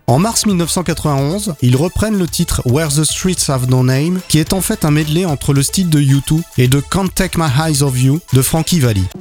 En mars 1991, ils reprennent le titre Where the Streets Have No Name, qui est en fait un medley entre le style de U2 et de Can't Take My Eyes Off You de Frankie Valli.